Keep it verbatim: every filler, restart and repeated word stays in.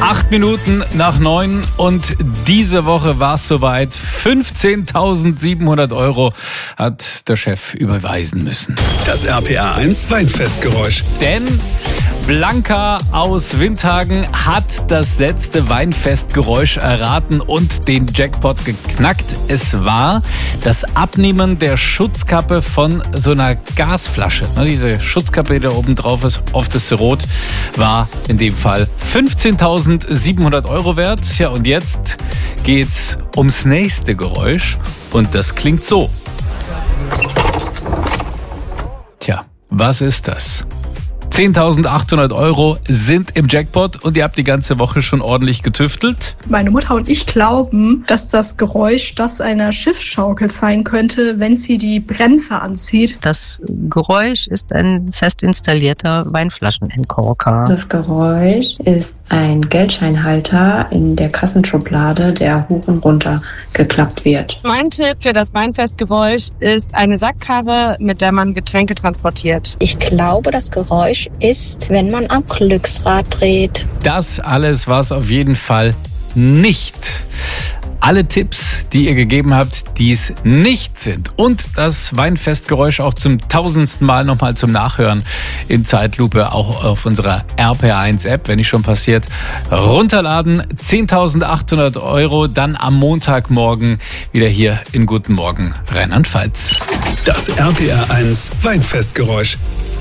Acht Minuten nach neun und diese Woche war es soweit. fünfzehntausendsiebenhundert Euro hat der Chef überweisen müssen. Das R P R eins Weinfestgeräusch. Denn Blanca aus Windhagen hat das letzte Weinfestgeräusch erraten und den Jackpot geknackt. Es war das Abnehmen der Schutzkappe von so einer Gasflasche. Diese Schutzkappe, die da oben drauf ist, auf das Rot, war in dem Fall fünfzehntausendsiebenhundert Euro wert. Ja, und jetzt geht's ums nächste Geräusch und das klingt so. Tja, was ist das? zehntausendachthundert Euro sind im Jackpot und ihr habt die ganze Woche schon ordentlich getüftelt. Meine Mutter und ich glauben, dass das Geräusch das einer Schiffsschaukel sein könnte, wenn sie die Bremse anzieht. Das Geräusch ist ein fest installierter Weinflaschenentkorker. Das Geräusch ist ein Geldscheinhalter in der Kassenschublade, der hoch und runter geklappt wird. Mein Tipp für das Weinfestgeräusch ist eine Sackkarre, mit der man Getränke transportiert. Ich glaube, das Geräusch ist, wenn man am Glücksrad dreht. Das alles war es auf jeden Fall nicht. Alle Tipps, die ihr gegeben habt, die es nicht sind. Und das Weinfestgeräusch auch zum tausendsten Mal nochmal zum Nachhören in Zeitlupe, auch auf unserer R P R eins App, wenn nicht schon passiert. Runterladen, zehntausendachthundert Euro, dann am Montagmorgen wieder hier in Guten Morgen Rheinland-Pfalz. Das R P R eins Weinfestgeräusch.